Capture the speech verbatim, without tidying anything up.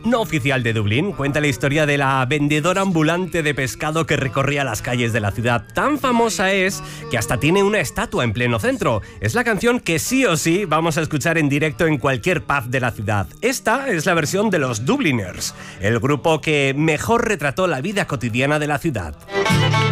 no oficial de Dublín, cuenta la historia de la vendedora ambulante de pescado que recorría las calles de la ciudad. Tan famosa es que hasta tiene una estatua en pleno centro. Es la canción que sí o sí vamos a escuchar en directo en cualquier pub de la ciudad. Esta es la versión de los Dubliners, el grupo que mejor retrató la vida cotidiana de la ciudad.